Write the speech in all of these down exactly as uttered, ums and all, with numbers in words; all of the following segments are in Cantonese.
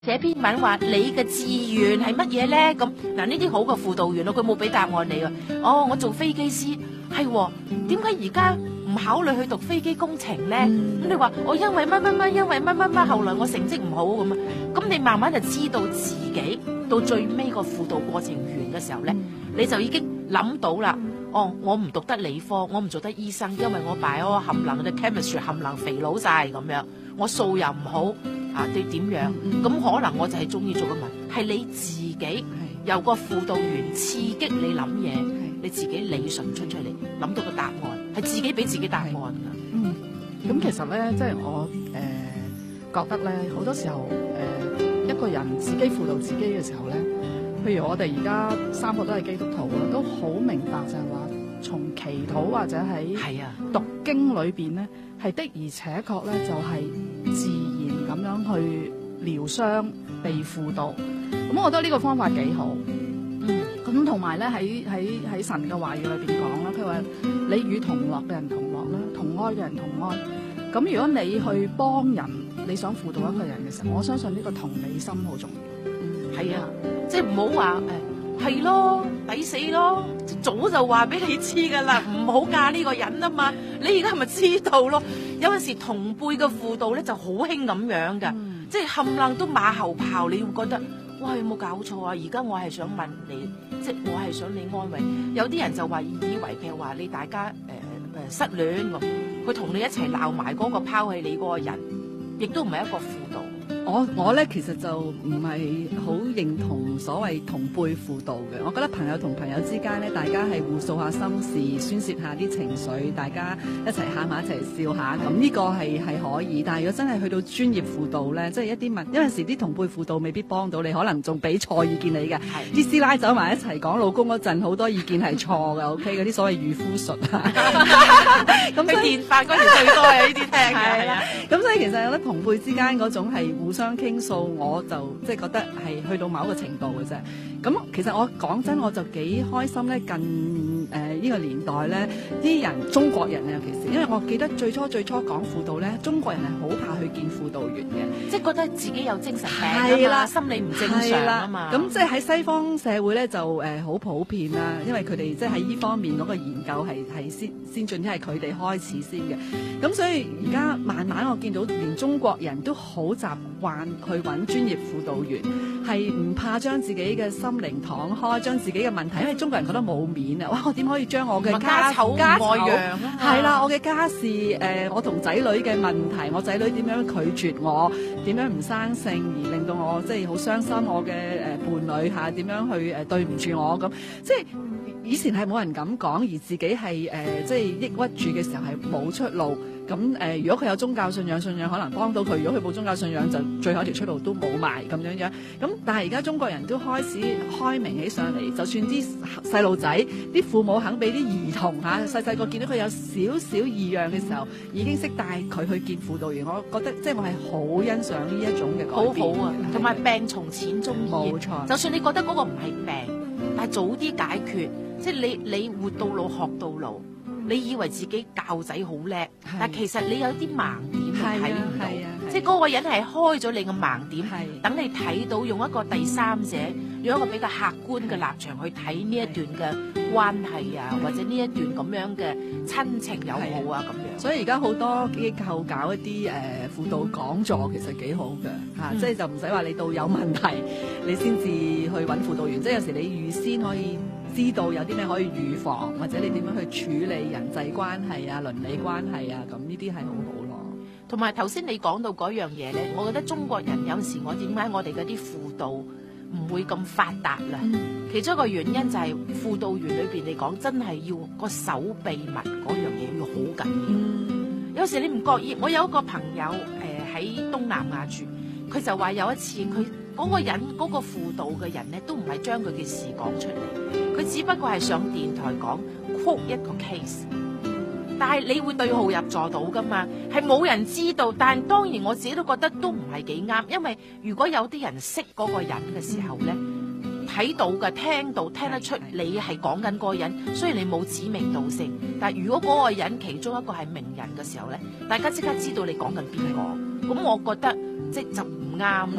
寫篇文話你嘅志願係乜嘢咧？咁嗱，呢啲好嘅輔導員咯，佢冇俾答案你啊。哦，我做飛機師係，點解而家唔考慮去讀飛機工程咧？咁、嗯、你話我因為乜乜乜，因為乜乜乜，後來我成績唔好咁啊。咁你慢慢就知道自己到最尾個輔導過程完嘅時候咧，嗯、你就已經諗到啦。哦，我唔讀得理科，我唔做得醫生，因為我 bio 冚唪唥嘅 chemistry 冚唪唥肥佬晒咁樣，我數又唔好。啊，對點樣？咁、嗯嗯、可能我就係中意做個文，係你自己由個輔導員刺激你諗嘢，你自己理順出出嚟，諗到個答案，係自己俾自己答案㗎。 嗯，咁其實咧，即係我誒、呃、覺得咧，好多時候誒、呃、一個人自己輔導自己嘅時候咧，譬如我哋而家三個都係基督徒啦，都好明白就係話，從祈禱或者喺讀經裏邊咧，係的而且確咧就係自然咁樣去療傷被輔導，咁我覺得呢個方法幾好。嗯，咁同埋咧喺喺喺神嘅話語裏邊講啦，佢話你與同樂嘅人同樂啦，同哀嘅人同哀。咁如果你去幫人，你想輔導一個人嘅時候，我相信呢個同理心好重要。 嗯，係啊，即係唔好話誒係咯，抵死咯，早就話俾你知噶啦，唔好嫁呢個人啊嘛。你而家係咪知道咯？有陣時同輩嘅輔導咧就好興咁樣噶，嗯、即係冚唪唥都馬後炮，你會覺得哇有冇搞錯啊？而家我係想問你，即係我係想你安慰。有啲人就話以為譬如話你大家誒誒、呃、失戀咁，佢同你一齊鬧埋嗰個拋棄你嗰個人，亦都唔係一個輔導。 我我咧其實就唔係好認同所謂同輩輔導嘅，我覺得朋友同朋友之間咧，大家係互訴下心事，宣洩下啲情緒，大家一齊喊下一齊笑下，咁呢個係係可以。但係如果真係去到專業輔導咧，即係一啲問，有陣時啲同輩輔導未必幫到你，可能仲俾錯意見你嘅。啲師奶走埋一齊講老公嗰陣，好多意見係錯嘅。OK，嗰啲所謂漁夫術啊， 咁你憲法嗰陣最多係呢啲聽嘅。係啊， 咁所以其實有啲同輩之間嗰種係互相傾訴，我就即係覺得係去到某一個程度嘅啫。咁其實我講真，我就幾開心咧。近誒呢、呃這個年代咧，啲人中國人啊，尤其是因為我記得最初最初講輔導咧，中國人係好怕去見輔導員嘅， 即係覺得自己有精神病啊嘛，心理唔正常啊嘛。 咁即係喺西方社會咧就誒好、呃、普遍啦，因為佢哋即係喺呢方面嗰個研究係係先先進，即係佢哋開始先嘅。咁所以而家慢慢我見到連中國人都好習慣去揾專業輔導員，係唔怕將自己嘅心靈敞開，將自己嘅問題，因為中國人覺得冇面啊！哇，我點可以將我嘅家醜家醜係啦，我嘅家事誒、呃，我同仔女嘅問題，我仔女點樣拒絕我，點樣唔生性而令到我即係好傷心，我嘅誒伴侶嚇點樣去誒、呃、對唔住我咁，即係以前係冇人咁講，而自己係誒、呃、即係抑鬱住嘅時候係冇出路。咁誒、呃，如果佢有宗教信仰，信仰可能幫到佢；如果佢冇宗教信仰，就最後一條出路都冇埋咁樣樣。咁但係而家中國人都開始開明起上嚟，就算啲細路仔、啲父母肯俾啲兒童嚇細細個見到佢有少少異樣嘅時候，已經識帶佢去見輔導員。我覺得即係我係好欣賞呢一種嘅改變。 好好啊，同埋病從淺中醫。 冇錯， 就算你覺得嗰個唔係病，但係早啲解決，即係你你活到老學到老。你以為自己教仔好叻，但其實你有啲盲點你睇唔到，即係嗰個人係開咗你個盲點，等你睇到，用一個第三者，用一個比較客觀嘅立場去睇呢一段嘅關係啊，或者呢一段咁樣嘅親情友好啊咁樣。 所以而家好多機構搞一啲誒、呃、輔導講座，其實幾好嘅嚇，即係就唔使話你到有問題你先至去揾輔導員，即係有時你預先可以知道有啲咩可以預防，或者你點樣去處理人際關係啊、倫理關係啊，咁呢啲係好好咯。 同埋頭先你講到嗰樣嘢咧，我覺得中國人有陣時我點解我哋嗰啲輔導唔會咁發達啦？嗯、其中一個原因就係輔導員裏邊嚟講，真係要個守秘密嗰樣嘢要好緊要。嗯、有時你唔覺意，我有一個朋友誒喺、呃、東南亞住，佢就話有一次佢嗰個人嗰、嗰個輔導嘅人咧，都唔係將佢嘅事講出嚟，佢只不過係上電台講 quote 一個 case， 但係你會對號入座到噶嘛，係冇人知道。但係當然我自己都覺得都唔係幾啱，因為如果有啲人識嗰個人嘅時候咧，睇到嘅、聽到、聽得出你係講緊嗰個人，雖然你冇指名道姓，但係如果嗰個人其中一個係名人嘅時候咧，大家即刻知道你講緊邊個，咁我覺得即就唔啱咯。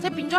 即係變咗